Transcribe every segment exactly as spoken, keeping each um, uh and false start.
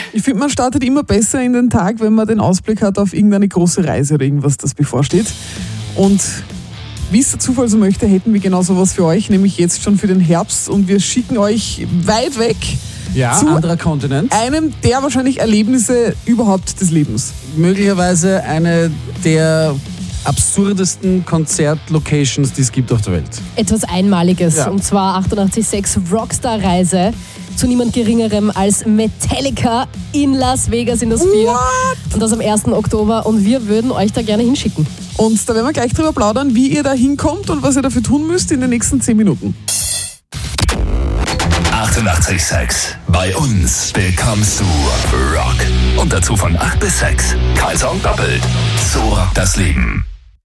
Ich finde, man startet immer besser in den Tag, wenn man den Ausblick hat auf irgendeine große Reise oder irgendwas, das bevorsteht. Und wie es der Zufall so möchte, hätten wir genau sowas für euch, nämlich jetzt schon für den Herbst. Und wir schicken euch weit weg Ja, zu anderer Kontinent. einem der wahrscheinlich Erlebnisse überhaupt des Lebens. Möglicherweise eine der absurdesten Konzertlocations, die es gibt auf der Welt. Etwas Einmaliges, Ja. und zwar achtundachtzig Komma sechs Rockstar-Reise zu niemand Geringerem als Metallica in Las Vegas in das Vier. Und das am ersten Oktober, und wir würden euch da gerne hinschicken. Und da werden wir gleich drüber plaudern, wie ihr da hinkommt und was ihr dafür tun müsst in den nächsten zehn Minuten. achtundachtzig Komma sechs. Bei uns bekommst du Rock. Und dazu von acht bis sechs. Kein Song doppelt. So rockt das Leben.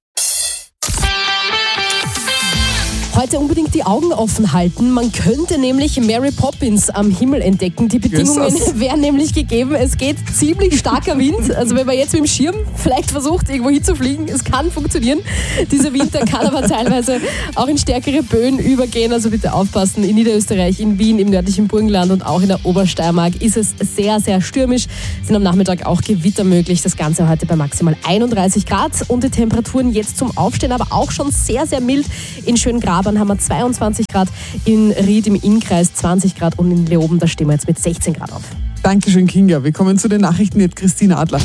Heute unbedingt die Augen offen halten. Man könnte nämlich Mary Poppins am Himmel entdecken. Die Bedingungen Jesus. wären nämlich gegeben. Es geht ziemlich starker Wind. Also wenn man jetzt mit dem Schirm vielleicht versucht, irgendwo hinzufliegen, es kann funktionieren. Dieser Wind, der kann aber teilweise auch in stärkere Böen übergehen. Also bitte aufpassen. In Niederösterreich, in Wien, im nördlichen Burgenland und auch in der Obersteiermark ist es sehr, sehr stürmisch. Es sind am Nachmittag auch Gewitter möglich. Das Ganze heute bei maximal einunddreißig Grad. Und die Temperaturen jetzt zum Aufstehen, aber auch schon sehr, sehr mild. In Schöngrabern haben wir zweiundzwanzig Grad, in Ried im Innkreis zwanzig Grad und in Leoben, da stehen wir jetzt mit sechzehn Grad auf. Dankeschön, Kinga. Wir kommen zu den Nachrichten mit Christina Adler.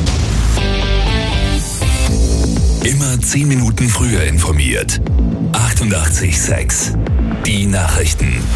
Immer zehn Minuten früher informiert. achtundachtzig Komma sechs. Die Nachrichten.